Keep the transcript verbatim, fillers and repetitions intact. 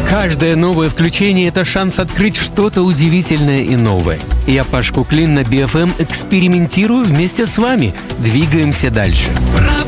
Каждое новое включение – это шанс открыть что-то удивительное и новое. Я, Паш Куклин, на би эф эм экспериментирую вместе с вами. Двигаемся дальше.